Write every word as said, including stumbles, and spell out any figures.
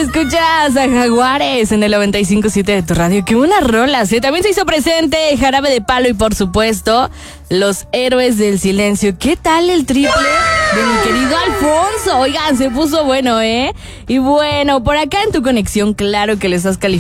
escuchas a Jaguares en el noventa y cinco punto siete de tu radio. ¡Qué buenas rolas! ¿eh? También se hizo presente Jarabe de Palo y, por supuesto, Los Héroes del Silencio. ¿Qué tal el triple de mi querido Alfonso? Oigan, se puso bueno, ¿eh? Y bueno, por acá en tu conexión, claro que le estás calificando